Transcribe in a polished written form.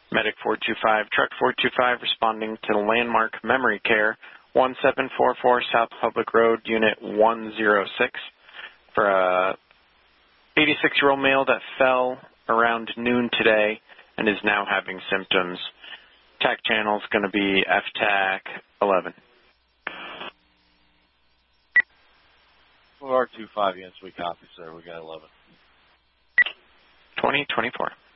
Medic 425, Truck 425 responding to Landmark Memory Care, 1744 South Public Road, Unit 106, for a 86-year-old male that fell around noon today and is now having symptoms. TAC channel is going to be FTAC 11. R25 units, we copy, sir. We got 11. 2024.